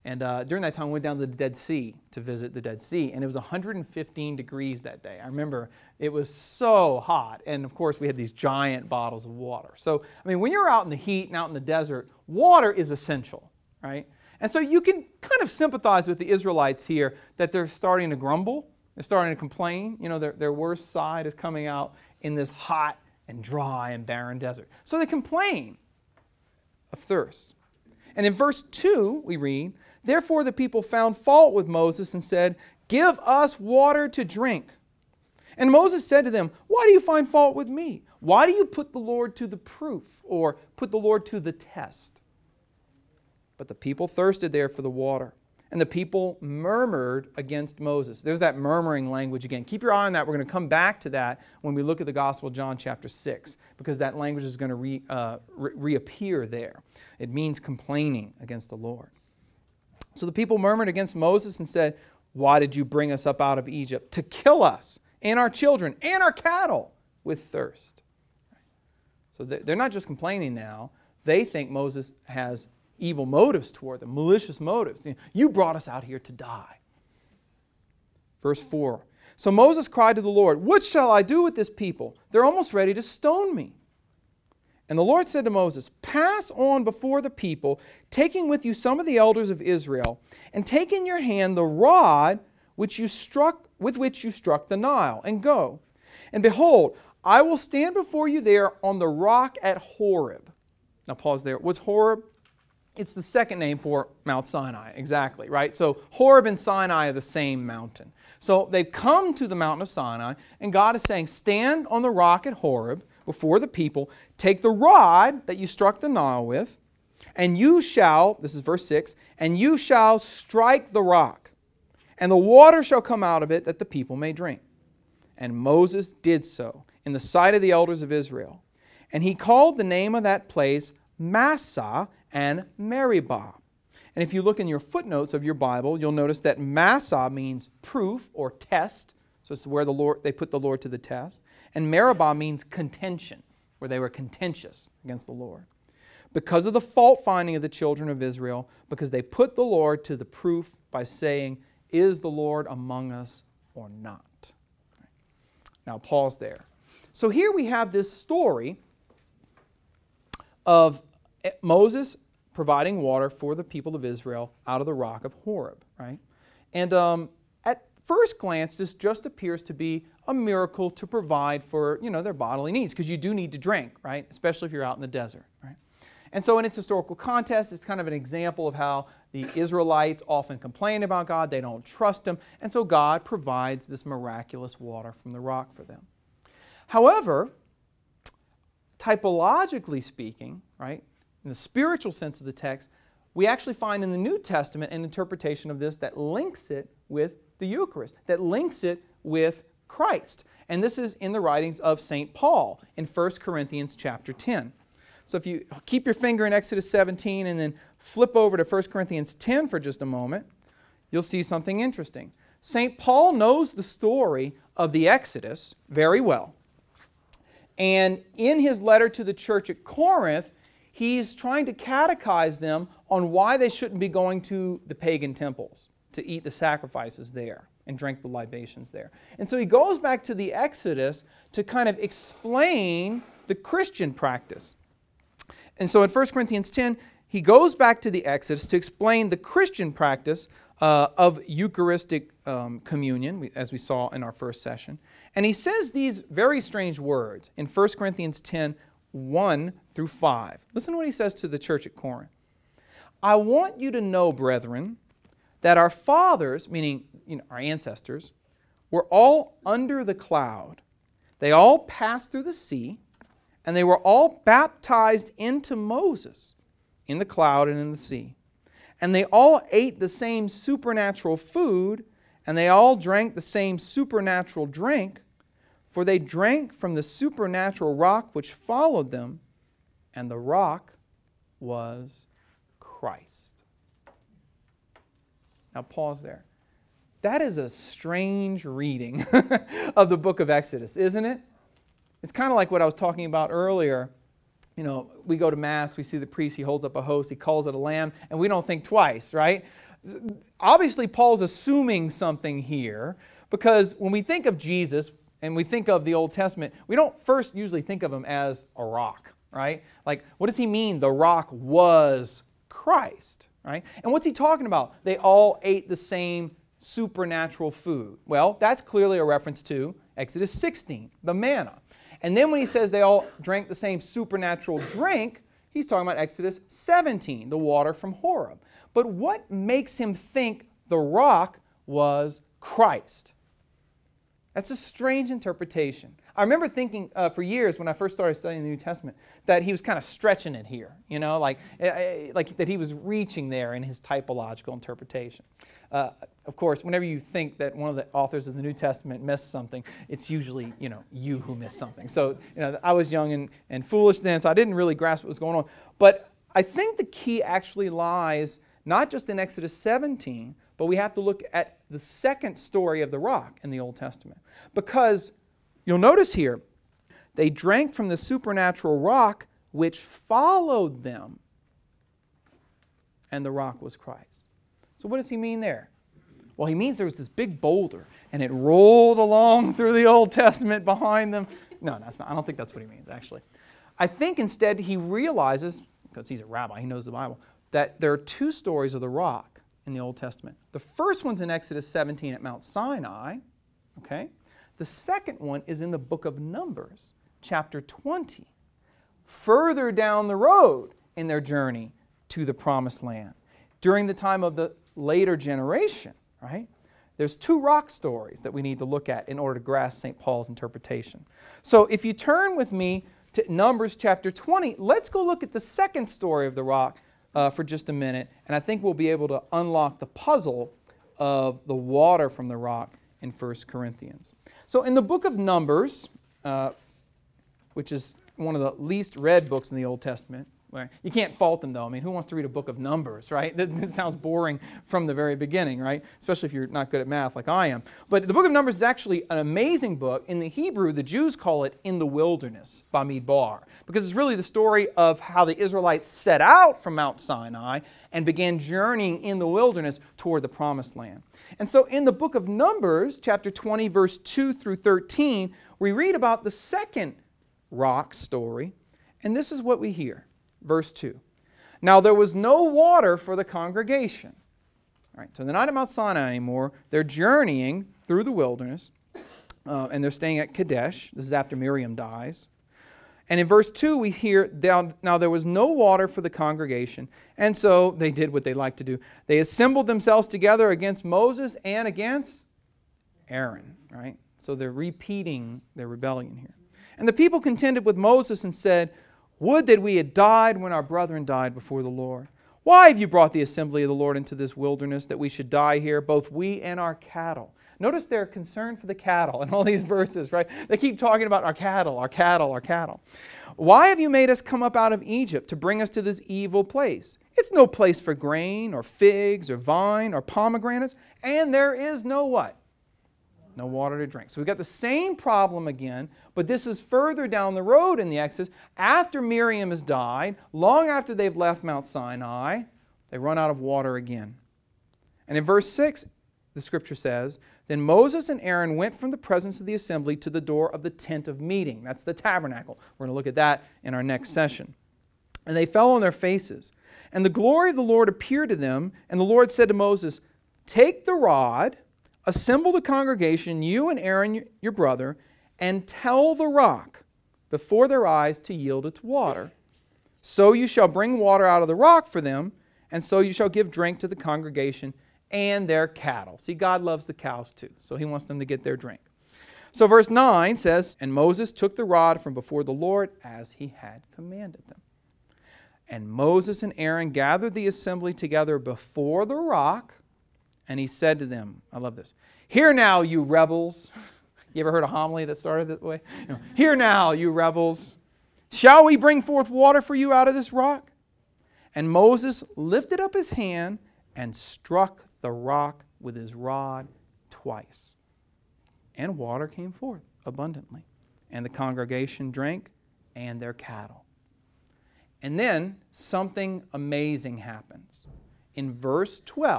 And during that time, we went down to the Dead Sea to visit the Dead Sea, and it was 115 degrees that day. I remember it was so hot, and of course we had these giant bottles of water. So, I mean, when you're out in the heat and out in the desert, water is essential, right? And so you can kind of sympathize with the Israelites here that they're starting to grumble, they're starting to complain. You know, their worst side is coming out in this hot and dry and barren desert. So they complain of thirst. And in verse 2, we read, "Therefore the people found fault with Moses and said, 'Give us water to drink.' And Moses said to them, 'Why do you find fault with me? Why do you put the Lord to the proof,' or put the Lord to the test? But the people thirsted there for the water, and the people murmured against Moses." There's that murmuring language again. Keep your eye on that. We're going to come back to that when we look at the Gospel of John chapter 6, because that language is going to reappear there. It means complaining against the Lord. So the people murmured against Moses and said, "Why did you bring us up out of Egypt? To kill us and our children and our cattle with thirst." So they're not just complaining now. They think Moses has evil motives toward them, malicious motives. You brought us out here to die. Verse 4. "So Moses cried to the Lord, 'What shall I do with this people? They're almost ready to stone me.' And the Lord said to Moses, 'Pass on before the people, taking with you some of the elders of Israel, and take in your hand the rod with which you struck the Nile, and go. And behold, I will stand before you there on the rock at Horeb.'" Now pause there. What's Horeb? It's the second name for Mount Sinai, exactly, right? So Horeb and Sinai are the same mountain. So they've come to the mountain of Sinai, and God is saying, stand on the rock at Horeb before the people, take the rod that you struck the Nile with, and you shall, this is verse 6, "and you shall strike the rock, and the water shall come out of it that the people may drink." And Moses did so in the sight of the elders of Israel. And he called the name of that place Massah and Meribah. And if you look in your footnotes of your Bible, you'll notice that Massah means proof or test. So it's where they put the Lord to the test. And Meribah means contention, where they were contentious against the Lord. Because of the fault finding of the children of Israel, because they put the Lord to the proof by saying, "Is the Lord among us or not?" Now pause there. So here we have this story of Moses providing water for the people of Israel out of the rock of Horeb, right? And at first glance, this just appears to be a miracle to provide for, their bodily needs, because you do need to drink, right? Especially if you're out in the desert, right? And so in its historical context, it's kind of an example of how the Israelites often complain about God. They don't trust Him. And so God provides this miraculous water from the rock for them. However, typologically speaking, right, in the spiritual sense of the text, we actually find in the New Testament an interpretation of this that links it with the Eucharist, that links it with Christ. And this is in the writings of St. Paul in 1 Corinthians chapter 10. So if you keep your finger in Exodus 17 and then flip over to 1 Corinthians 10 for just a moment, you'll see something interesting. St. Paul knows the story of the Exodus very well. And in his letter to the church at Corinth, he's trying to catechize them on why they shouldn't be going to the pagan temples to eat the sacrifices there and drink the libations there. And so he goes back to the Exodus to kind of explain the Christian practice. And so in 1 Corinthians 10, he goes back to the Exodus to explain the Christian practice of Eucharistic communion, as we saw in our first session. And he says these very strange words in 1 Corinthians 10, 1 through 5. Listen to what he says to the church at Corinth. "I want you to know, brethren, that our fathers," meaning our ancestors, "were all under the cloud. They all passed through the sea, and they were all baptized into Moses in the cloud and in the sea. And they all ate the same supernatural food, and they all drank the same supernatural drink, for they drank from the supernatural rock which followed them, and the rock was Christ." Now pause there. That is a strange reading of the book of Exodus, isn't it? It's kind of like what I was talking about earlier. We go to Mass, we see the priest, he holds up a host, he calls it a lamb, and we don't think twice, right? obviously Paul's assuming something here, because when we think of Jesus and we think of the Old Testament, we don't first usually think of him as a rock, right? Like, what does he mean? The rock was Christ, right? And what's he talking about? They all ate the same supernatural food. Well, that's clearly a reference to Exodus 16, the manna. And then when he says they all drank the same supernatural drink, he's talking about Exodus 17, the water from Horeb. But what makes him think the rock was Christ? That's a strange interpretation. I remember thinking for years when I first started studying the New Testament that he was kind of stretching it here, like that he was reaching there in his typological interpretation. Of course, whenever you think that one of the authors of the New Testament missed something, it's usually, you who missed something. So, I was young and foolish then, so I didn't really grasp what was going on. But I think the key actually lies not just in Exodus 17, but we have to look at the second story of the rock in the Old Testament. Because you'll notice here, they drank from the supernatural rock which followed them, and the rock was Christ. So what does he mean there? Well, he means there was this big boulder, and it rolled along through the Old Testament behind them. No, that's not. I don't think that's what he means, actually. I think instead he realizes, because he's a rabbi, he knows the Bible, that there are two stories of the rock in the Old Testament. The first one's in Exodus 17 at Mount Sinai, okay? The second one is in the book of Numbers, chapter 20, further down the road in their journey to the Promised Land, during the time of the later generation, right? There's two rock stories that we need to look at in order to grasp St. Paul's interpretation. So if you turn with me to Numbers chapter 20, let's go look at the second story of the rock for just a minute, and I think we'll be able to unlock the puzzle of the water from the rock in 1 Corinthians. So in the book of Numbers, which is one of the least read books in the Old Testament, where you can't fault them though. I mean, who wants to read a book of Numbers, right? That sounds boring from the very beginning, right? Especially if you're not good at math like I am. But the book of Numbers is actually an amazing book. In the Hebrew, the Jews call it In the Wilderness, Bamidbar, because it's really the story of how the Israelites set out from Mount Sinai and began journeying in the wilderness toward the Promised Land. And so in the book of Numbers, chapter 20, verse 2 through 13, we read about the second rock story, and this is what we hear. Verse 2. Now there was no water for the congregation. All right, so they're not at Mount Sinai anymore. They're journeying through the wilderness, and they're staying at Kadesh. This is after Miriam dies. And in verse 2 we hear, now there was no water for the congregation, and so they did what they like to do. They assembled themselves together against Moses and against Aaron. Right? So they're repeating their rebellion here. And the people contended with Moses and said, would that we had died when our brethren died before the Lord. Why have you brought the assembly of the Lord into this wilderness, that we should die here, both we and our cattle? Notice their concern for the cattle in all these verses, right? They keep talking about our cattle, our cattle, our cattle. Why have you made us come up out of Egypt to bring us to this evil place? It's no place for grain or figs or vine or pomegranates, and there is no what? No water to drink. So we've got the same problem again, but this is further down the road in the Exodus. After Miriam has died, long after they've left Mount Sinai, they run out of water again. And in verse 6, the scripture says, then Moses and Aaron went from the presence of the assembly to the door of the tent of meeting. That's the tabernacle. We're going to look at that in our next session. And they fell on their faces. And the glory of the Lord appeared to them, and the Lord said to Moses, take the rod, assemble the congregation, you and Aaron your brother, and tell the rock before their eyes to yield its water. So you shall bring water out of the rock for them, and so you shall give drink to the congregation and their cattle. See, God loves the cows too, so he wants them to get their drink. So verse 9 says, and Moses took the rod from before the Lord as he had commanded them. And Moses and Aaron gathered the assembly together before the rock, and he said to them, I love this, hear now, you rebels. You ever heard a homily that started that way? Hear now, you rebels. Shall we bring forth water for you out of this rock? And Moses lifted up his hand and struck the rock with his rod twice. And water came forth abundantly. And the congregation drank, and their cattle. And then something amazing happens. In verse 12,